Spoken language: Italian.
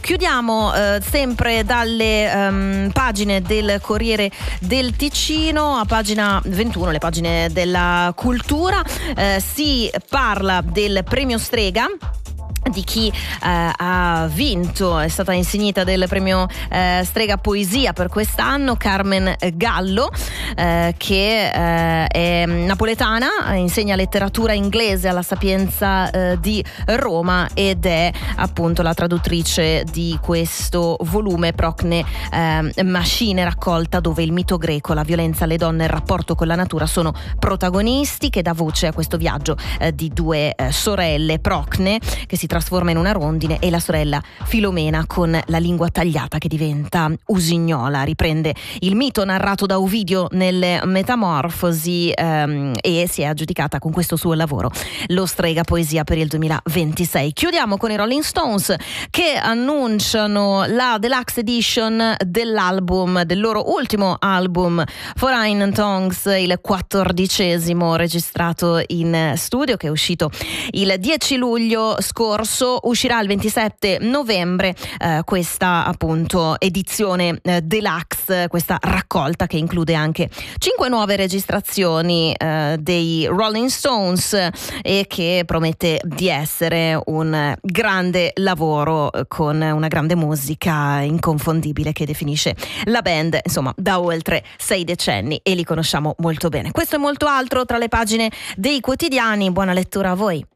Chiudiamo sempre dalle pagine del Corriere del Ticino, a pagina 21, le pagine della cultura. Si parla del premio Strega, di chi ha vinto, è stata insignita del premio Strega Poesia per quest'anno, Carmen Gallo, che è napoletana, insegna letteratura inglese alla Sapienza di Roma ed è appunto la traduttrice di questo volume Procne Machine, raccolta dove il mito greco, la violenza, le donne e il rapporto con la natura sono protagonisti, che dà voce a questo viaggio di due sorelle, Procne che si trasforma in una rondine e la sorella Filomena con la lingua tagliata che diventa usignola. Riprende il mito narrato da Ovidio nelle Metamorfosi e si è aggiudicata con questo suo lavoro lo Strega Poesia per il 2026. Chiudiamo con i Rolling Stones che annunciano la deluxe edition del loro ultimo album Foreign Tongues, il 14° registrato in studio, che è uscito il 10 luglio scorso. Uscirà il 27 novembre questa appunto edizione deluxe, questa raccolta che include anche 5 nuove registrazioni dei Rolling Stones e che promette di essere un grande lavoro con una grande musica inconfondibile che definisce la band, insomma, da oltre 6 decenni, e li conosciamo molto bene. Questo e molto altro tra le pagine dei quotidiani. Buona lettura a voi.